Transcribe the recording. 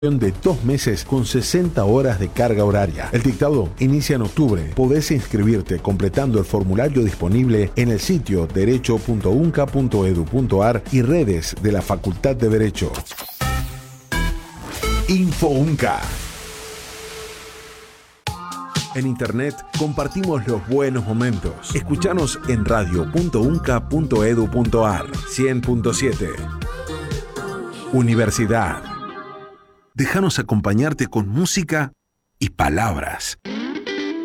de 2 meses con 60 horas de carga horaria. El dictado inicia en octubre. Podés inscribirte completando el formulario disponible en el sitio derecho.unca.edu.ar y redes de la Facultad de Derecho. InfoUnca. En internet compartimos los buenos momentos. Escuchanos en radio.unca.edu.ar 100.7. Universidad. Déjanos acompañarte con música y palabras.